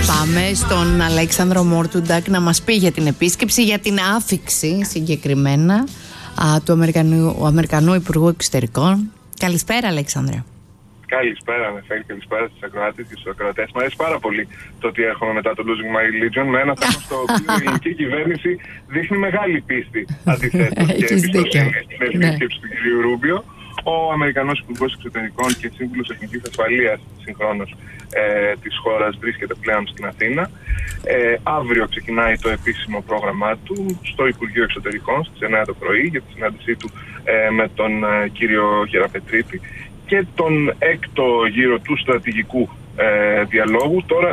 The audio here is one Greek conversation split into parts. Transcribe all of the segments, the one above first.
Πάμε στον Αλέξανδρο Μόρτουντακ να μας πει για την επίσκεψη, για την άφιξη συγκεκριμένα του Αμερικανού Υπουργού Εξωτερικών. Καλησπέρα, Αλέξανδρε. Καλησπέρα, Νεφέλη, καλησπέρα στους ακροατές και στους ακροατές. Μου αρέσει πάρα πολύ το ότι έρχομαι μετά το Losing My Religion με ένα θέμα στο οποίο η ελληνική κυβέρνηση δείχνει μεγάλη πίστη αντιθέτως και εμπιστοσύνη στην επίσκεψη του κ. Ρούμπιο. Ο Αμερικανός Υπουργός Εξωτερικών και Σύμβουλος Εθνικής Ασφαλείας συγχρόνως της χώρας βρίσκεται πλέον στην Αθήνα. Αύριο ξεκινάει το επίσημο πρόγραμμά του στο Υπουργείο Εξωτερικών στις 9 το πρωί για τη συνάντησή του με τον κύριο Γεραπετρίτη και τον έκτο γύρο του στρατηγικού διαλόγου. Τώρα,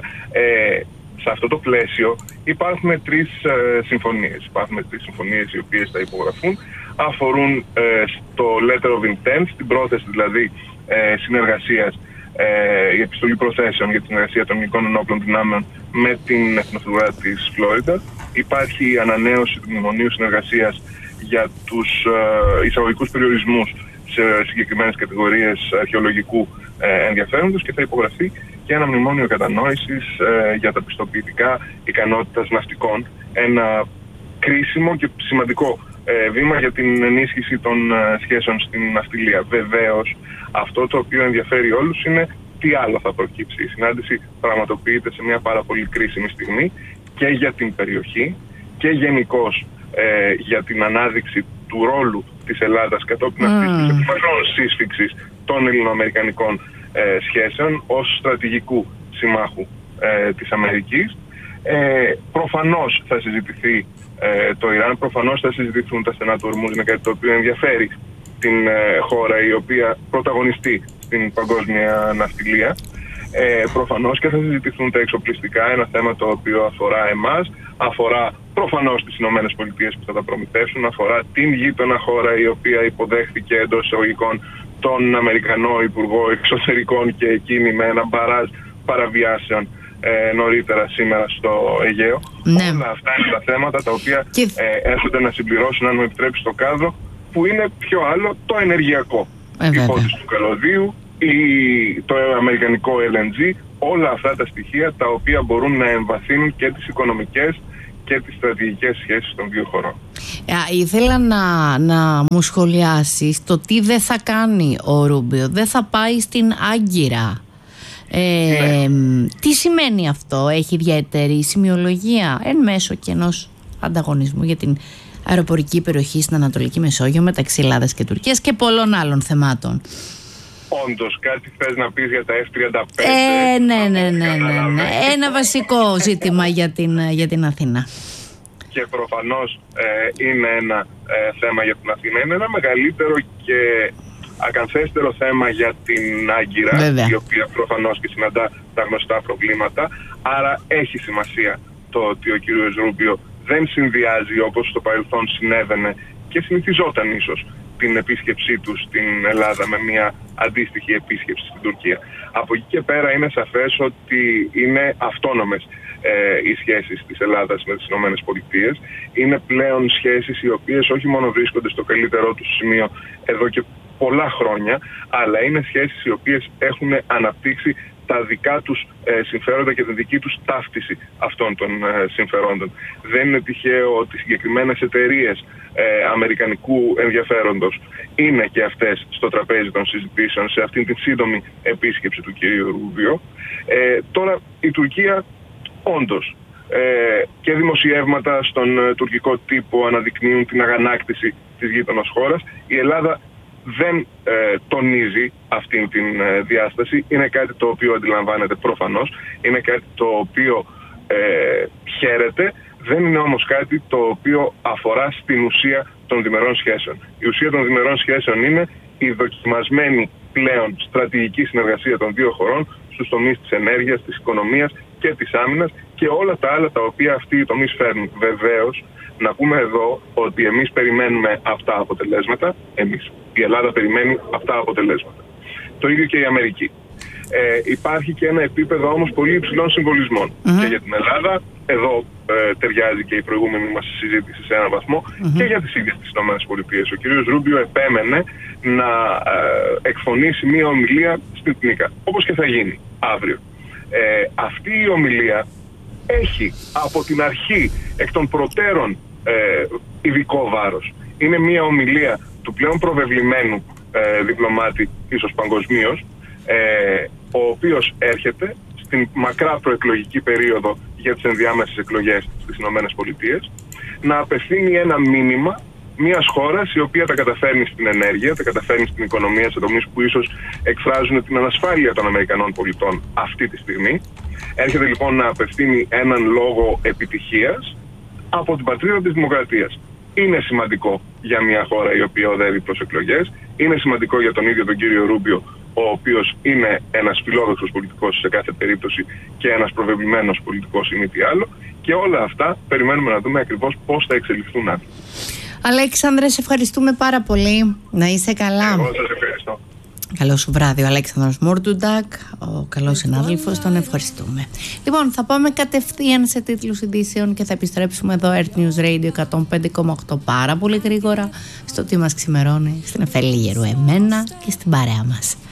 σε αυτό το πλαίσιο υπάρχουν τρεις συμφωνίες. Υπάρχουν τρεις συμφωνίες οι οποίες θα υπογραφούν. Αφορούν στο letter of intent, την πρόθεση δηλαδή συνεργασίας, η επιστολή προθέσεων για τη συνεργασία των ελληνικών ενόπλων δυνάμεων με την εθνοφρουρά της Φλόριντα. Υπάρχει η ανανέωση του μνημονίου συνεργασίας για τους εισαγωγικούς περιορισμούς σε συγκεκριμένες κατηγορίες αρχαιολογικού ενδιαφέροντος και θα υπογραφεί και ένα μνημόνιο κατανόησης για τα πιστοποιητικά ικανότητας ναυτικών. Ένα κρίσιμο και σημαντικό βήμα για την ενίσχυση των σχέσεων στην ναυτιλία. Βεβαίως, αυτό το οποίο ενδιαφέρει όλους είναι τι άλλο θα προκύψει. Η συνάντηση πραγματοποιείται σε μια πάρα πολύ κρίσιμη στιγμή και για την περιοχή και γενικώς για την ανάδειξη του ρόλου της Ελλάδας κατόπιν αυτής της επιφανών σύσφιξης των ελληνοαμερικανικών σχέσεων ως στρατηγικού συμμάχου της Αμερικής. Προφανώς θα συζητηθεί το Ιράν, προφανώς θα συζητηθούν τα στενά του Ορμούζ, είναι κάτι το οποίο ενδιαφέρει την χώρα η οποία πρωταγωνιστεί στην παγκόσμια ναυτιλία. Προφανώς και θα συζητηθούν τα εξοπλιστικά, ένα θέμα το οποίο αφορά εμάς, αφορά προφανώς τις Ηνωμένες Πολιτείες που θα τα προμηθεύσουν, αφορά την γείτονα χώρα η οποία υποδέχθηκε εντός εισαγωγικών τον Αμερικανό Υπουργό Εξωτερικών και εκείνη με ένα μπαράζ παραβιάσεων νωρίτερα σήμερα στο Αιγαίο. Ναι. Όλα αυτά είναι τα θέματα τα οποία έρχονται να συμπληρώσουν, αν μου επιτρέψει, το κάδρο που είναι πιο άλλο το ενεργειακό. Η υπόθεση του καλωδίου, το αμερικανικό LNG, όλα αυτά τα στοιχεία τα οποία μπορούν να εμβαθύνουν και τις οικονομικές και τις στρατηγικές σχέσεις των δύο χωρών. Ήθελα να μου σχολιάσεις το τι δεν θα κάνει ο Ρούμπιο. Δεν θα πάει στην Άγκυρα. Τι σημαίνει αυτό? Έχει ιδιαίτερη σημειολογία εν μέσω και ενός ανταγωνισμού για την αεροπορική περιοχή στην Ανατολική Μεσόγειο μεταξύ Ελλάδας και Τουρκίας και πολλών άλλων θεμάτων. Όντως, κάτι θες να πεις για τα F-35? Ναι. Ένα βασικό ζήτημα για την Αθήνα. Και προφανώς είναι ένα θέμα για την Αθήνα. Είναι ένα μεγαλύτερο και ακαθέστερο θέμα για την Άγκυρα, η οποία προφανώς και συναντά τα γνωστά προβλήματα. Άρα έχει σημασία το ότι ο κύριος Ρούμπιο δεν συνδυάζει, όπως στο παρελθόν συνέβαινε και συνηθιζόταν ίσως, την επίσκεψή του στην Ελλάδα με μια αντίστοιχη επίσκεψη στην Τουρκία. Από εκεί και πέρα είναι σαφές ότι είναι αυτόνομες οι σχέσεις της Ελλάδας με τις Ηνωμένες Πολιτείες. Είναι πλέον σχέσεις οι οποίες όχι μόνο βρίσκονται στο καλύτερό τους σημείο εδώ και πολλά χρόνια, αλλά είναι σχέσεις οι οποίες έχουν αναπτύξει τα δικά τους συμφέροντα και τη δική τους ταύτιση αυτών των συμφερόντων. Δεν είναι τυχαίο ότι συγκεκριμένες εταιρείες αμερικανικού ενδιαφέροντος είναι και αυτές στο τραπέζι των συζητήσεων σε αυτήν την σύντομη επίσκεψη του κυρίου Ρούμπιο. Τώρα η Τουρκία όντως και δημοσιεύματα στον τουρκικό τύπο αναδεικνύουν την αγανάκτηση της γείτονας χώρας. Η Ελλάδα δεν τονίζει αυτήν την διάσταση. Είναι κάτι το οποίο αντιλαμβάνεται προφανώς. Είναι κάτι το οποίο χαίρεται. Δεν είναι όμως κάτι το οποίο αφορά στην ουσία των διμερών σχέσεων. Η ουσία των διμερών σχέσεων είναι η δοκιμασμένη πλέον στρατηγική συνεργασία των δύο χωρών στους τομείς της ενέργειας, της οικονομίας και της άμυνας και όλα τα άλλα τα οποία αυτοί οι τομείς φέρνουν. Βεβαίως, να πούμε εδώ ότι εμείς περιμένουμε αυτά αποτελέσματα. Η Ελλάδα περιμένει αυτά αποτελέσματα. Το ίδιο και η Αμερική. Υπάρχει και ένα επίπεδο όμως πολύ υψηλών συμβολισμών. Και για την Ελλάδα, εδώ ταιριάζει και η προηγούμενη μας συζήτηση σε έναν βαθμό, και για τις ίδιες τις ΗΠΑ. Ο κ. Ρούμπιο επέμενε να εκφωνήσει μία ομιλία στην ΤΝΙΚΑ, όπως και θα γίνει αύριο. Αυτή η ομιλία έχει από την αρχή εκ των προτέρων ειδικό βάρος. Είναι μια ομιλία του πλέον προβεβλημένου διπλωμάτη, ίσως παγκοσμίως, ο οποίος έρχεται στην μακρά προεκλογική περίοδο για τις ενδιάμεσες εκλογές στις ΗΠΑ να απευθύνει ένα μήνυμα μιας χώρας η οποία τα καταφέρνει στην ενέργεια, τα καταφέρνει στην οικονομία σε τομείς που ίσως εκφράζουν την ανασφάλεια των Αμερικανών πολιτών αυτή τη στιγμή. Έρχεται λοιπόν να απευθύνει έναν λόγο επιτυχίας από την πατρίδα της δημοκρατίας. Είναι σημαντικό για μια χώρα η οποία οδεύει προς εκλογές, είναι σημαντικό για τον ίδιο τον κύριο Ρούμπιο, ο οποίος είναι ένας φιλόδοξος πολιτικός σε κάθε περίπτωση και ένας προβεβλημένος πολιτικός ή μη τι άλλο, και όλα αυτά περιμένουμε να δούμε ακριβώς πώς θα εξελιχθούν αύριο. Αλέξανδρε, σε ευχαριστούμε πάρα πολύ. Να είσαι καλά. Εγώ σας ευχαριστώ. Καλό σου βράδυ, ο Αλέξανδρος Μούρντουντακ, ο καλός συνάδελφος, τον ευχαριστούμε. Λοιπόν, θα πάμε κατευθείαν σε τίτλους ειδήσεων και θα επιστρέψουμε εδώ, Earth News Radio 105,8, πάρα πολύ γρήγορα στο τι μας ξημερώνει, στην Εφέλη Γερού εμένα και στην παρέα μας.